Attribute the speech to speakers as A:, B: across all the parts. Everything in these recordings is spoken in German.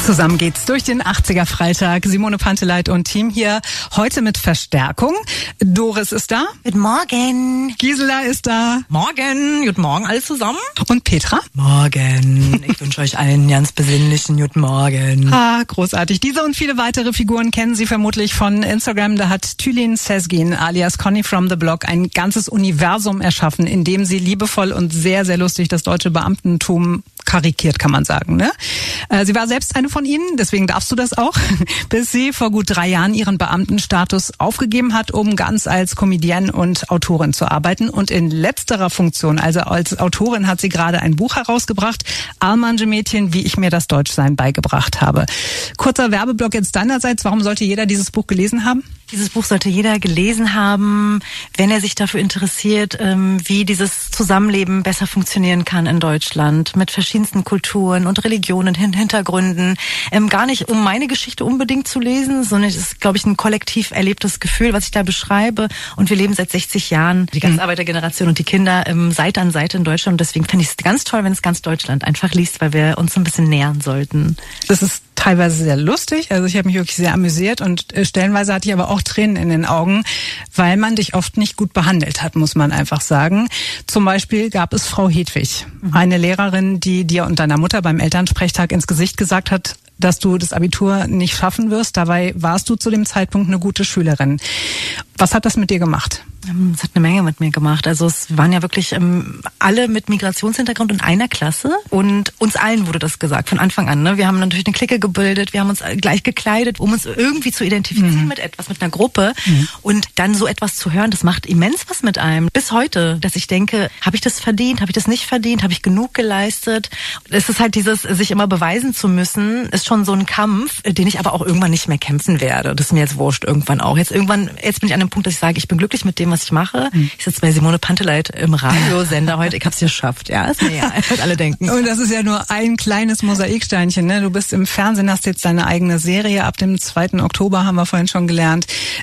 A: Zusammen geht's durch den 80er Freitag. Simone Panteleit und Team hier. Heute mit Verstärkung. Doris ist da.
B: Guten Morgen.
A: Gisela ist da.
B: Morgen. Guten Morgen alle zusammen.
A: Und Petra.
B: Morgen. Ich wünsche euch allen einen ganz besinnlichen guten Morgen.
A: Ah, großartig. Diese und viele weitere Figuren kennen Sie vermutlich von Instagram. Da hat Tülin Sezgin alias Conny from the Block ein ganzes Universum erschaffen, in dem sie liebevoll und sehr, sehr lustig das deutsche Beamtentum karikiert, kann man sagen. Ne? Sie war selbst eine von ihnen, deswegen darfst du das auch, bis sie vor gut 3 Jahren ihren Beamtenstatus aufgegeben hat, um ganz als Comedienne und Autorin zu arbeiten. Und in letzterer Funktion, also als Autorin, hat sie gerade ein Buch herausgebracht, Almanje Mädchen, wie ich mir das Deutschsein beigebracht habe. Kurzer Werbeblock jetzt deinerseits, warum sollte jeder dieses Buch gelesen haben?
B: Dieses Buch sollte jeder gelesen haben, wenn er sich dafür interessiert, wie dieses Zusammenleben besser funktionieren kann in Deutschland, mit verschiedensten Kulturen und Religionen, Hintergründen. Gar nicht, um meine Geschichte unbedingt zu lesen, sondern es ist, glaube ich, ein kollektiv erlebtes Gefühl, was ich da beschreibe. Und wir leben seit 60 Jahren, die ganze Arbeitergeneration und die Kinder, Seite an Seite in Deutschland. Und deswegen finde ich es ganz toll, wenn es ganz Deutschland einfach liest, weil wir uns ein bisschen nähern sollten.
A: Das ist teilweise sehr lustig, also ich habe mich wirklich sehr amüsiert und stellenweise hatte ich aber auch Tränen in den Augen, weil man dich oft nicht gut behandelt hat, muss man einfach sagen. Zum Beispiel gab es Frau Hedwig, eine Lehrerin, die dir und deiner Mutter beim Elternsprechtag ins Gesicht gesagt hat, dass du das Abitur nicht schaffen wirst. Dabei warst du zu dem Zeitpunkt eine gute Schülerin. Was hat das mit dir gemacht?
B: Es hat eine Menge mit mir gemacht. Also es waren ja wirklich alle mit Migrationshintergrund in einer Klasse und uns allen wurde das gesagt von Anfang an. Ne? Wir haben natürlich eine Clique gebildet, wir haben uns gleich gekleidet, um uns irgendwie zu identifizieren mit etwas, mit einer Gruppe. Und dann so etwas zu hören, das macht immens was mit einem. Bis heute, dass ich denke, habe ich das verdient, habe ich das nicht verdient, habe ich genug geleistet? Es ist halt dieses, sich immer beweisen zu müssen, ist schon so ein Kampf, den ich aber auch irgendwann nicht mehr kämpfen werde. Das ist mir jetzt wurscht irgendwann auch. Jetzt bin ich an dem Punkt, dass ich sage, ich bin glücklich mit dem, was ich mache. Ich sitze bei Simone Panteleit im Radiosender heute. Ich habe es geschafft. Ja, ist mir ja, was alle denken.
A: Und das ist ja nur ein kleines Mosaiksteinchen. Ne? Du bist im Fernsehen, hast jetzt deine eigene Serie. Ab dem 2. Oktober haben wir vorhin schon gelernt.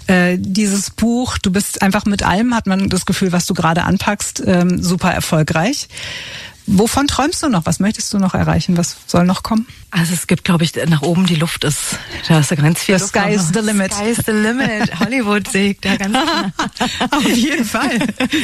A: Dieses Buch, du bist einfach mit allem, hat man das Gefühl, was du gerade anpackst, super erfolgreich. Wovon träumst du noch? Was möchtest du noch erreichen? Was soll noch kommen?
B: Also es gibt, glaube ich, nach oben die Luft ist, da ist ja ganz viel.
A: The sky is the limit.
B: Sky is the limit. Hollywood sägt da ganz klar.
A: Auf jeden Fall.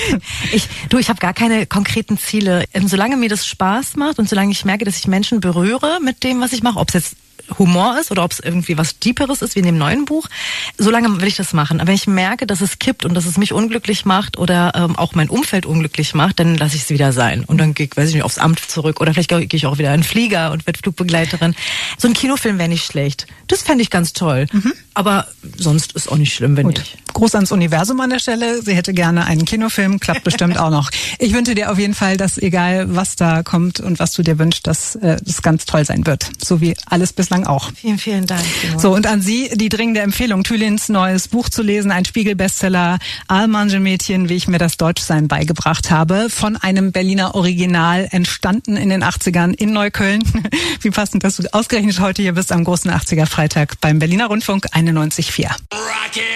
B: Ich habe gar keine konkreten Ziele. Solange mir das Spaß macht und solange ich merke, dass ich Menschen berühre mit dem, was ich mache, ob es jetzt Humor ist oder ob es irgendwie was Deeperes ist, wie in dem neuen Buch, solange will ich das machen. Aber wenn ich merke, dass es kippt und dass es mich unglücklich macht oder auch mein Umfeld unglücklich macht, dann lasse ich es wieder sein. Und dann gehe ich, weiß ich nicht, aufs Amt zurück oder vielleicht gehe ich auch wieder in den Flieger und werde Flugbegleiterin. So ein Kinofilm wäre nicht schlecht. Das fände ich ganz toll. Aber sonst ist auch nicht schlimm, wenn nicht.
A: Gruß ans Universum an der Stelle. Sie hätte gerne einen Kinofilm, klappt bestimmt auch noch. Ich wünsche dir auf jeden Fall, dass egal was da kommt und was du dir wünschst, dass das ganz toll sein wird. So wie alles bislang auch.
B: Vielen, vielen Dank.
A: So, und an Sie die dringende Empfehlung, Tülins neues Buch zu lesen, ein Spiegel-Bestseller, Almanje Mädchen, wie ich mir das Deutschsein beigebracht habe, von einem Berliner Original, entstanden in den 80ern in Neukölln. Wie passend, dass du ausgerechnet heute hier bist am großen 80er Freitag beim Berliner Rundfunk 91.4.